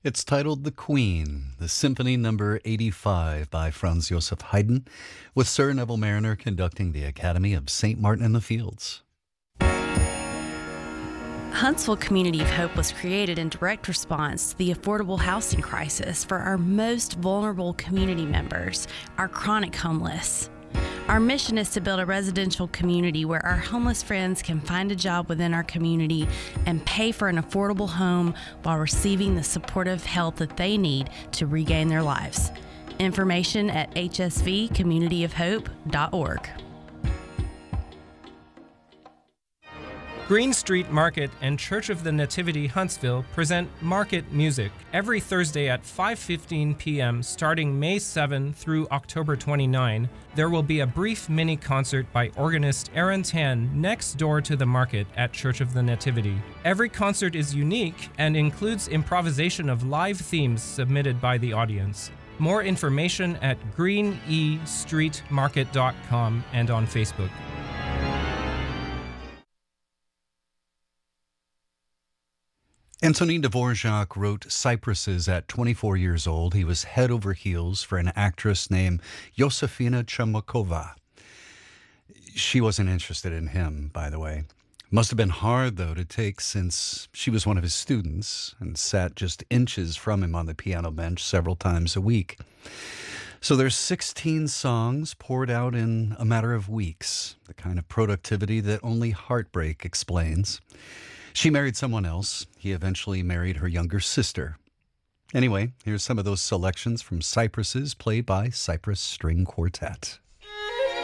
It's titled The Queen, the Symphony Number 85 by Franz Joseph Haydn, with Sir Neville Marriner conducting the Academy of St. Martin in the Fields. Huntsville Community of Hope was created in direct response to the affordable housing crisis for our most vulnerable community members, our chronic homeless. Our mission is to build a residential community where our homeless friends can find a job within our community and pay for an affordable home while receiving the supportive help that they need to regain their lives. Information at hsvcommunityofhope.org. Green Street Market and Church of the Nativity Huntsville present Market Music every Thursday at 5:15 p.m. starting May 7 through October 29. There will be a brief mini concert by organist Aaron Tan next door to the market at Church of the Nativity. Every concert is unique and includes improvisation of live themes submitted by the audience. More information at greenestreetmarket.com and on Facebook. Antonin Dvorak wrote Cypresses at 24 years old. He was head over heels for an actress named Josefina Chomukova. She wasn't interested in him, by the way. Must have been hard, though, to take since she was one of his students and sat just inches from him on the piano bench several times a week. So there's 16 songs poured out in a matter of weeks, the kind of productivity that only heartbreak explains. She married someone else. He eventually married her younger sister. Anyway, here's some of those selections from Cypresses played by Cypress String Quartet.